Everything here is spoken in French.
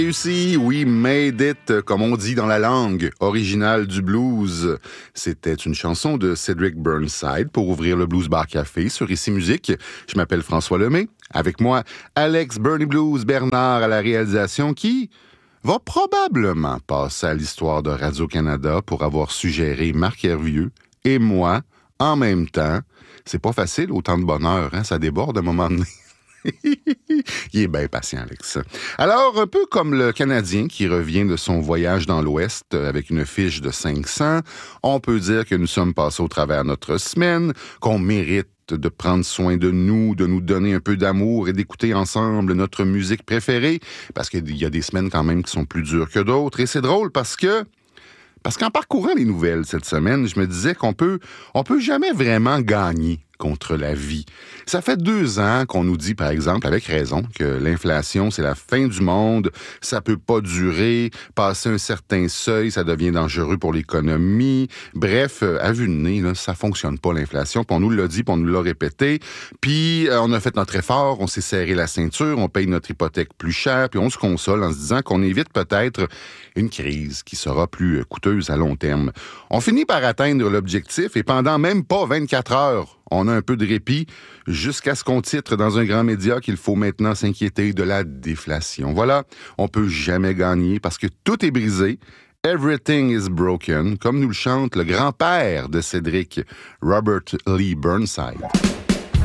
Réussi, we made it, comme on dit dans la langue originale du blues. C'était une chanson de Cedric Burnside pour ouvrir le Blues Bar Café sur Ici Musique. Je m'appelle François Lemay. Avec moi, Alex Bernie Blues Bernard à la réalisation qui va probablement passer à l'histoire de Radio-Canada pour avoir suggéré Marc Hervieux et moi en même temps. C'est pas facile, autant de bonheur, hein? Ça déborde à un moment donné. Il est bien patient, Alex. Alors, un peu comme le Canadien qui revient de son voyage dans l'Ouest avec une fiche de 500, on peut dire que nous sommes passés au travers notre semaine, qu'on mérite de prendre soin de nous donner un peu d'amour et d'écouter ensemble notre musique préférée, parce qu'il y a des semaines quand même qui sont plus dures que d'autres. Et c'est drôle parce qu'en parcourant les nouvelles cette semaine, je me disais qu'on peut jamais vraiment gagner contre la vie. Ça fait 2 ans qu'on nous dit, par exemple, avec raison, que l'inflation, c'est la fin du monde, ça peut pas durer, passer un certain seuil, ça devient dangereux pour l'économie. Bref, à vue de nez, là, ça fonctionne pas l'inflation, puis on nous l'a dit, puis on nous l'a répété, puis on a fait notre effort, on s'est serré la ceinture, on paye notre hypothèque plus cher, puis on se console en se disant qu'on évite peut-être une crise qui sera plus coûteuse à long terme. On finit par atteindre l'objectif et pendant même pas 24 heures, on a un peu de répit jusqu'à ce qu'on titre dans un grand média qu'il faut maintenant s'inquiéter de la déflation. Voilà, on peut jamais gagner parce que tout est brisé. Everything is broken, comme nous le chante le grand-père de Cédric, Robert Lee Burnside.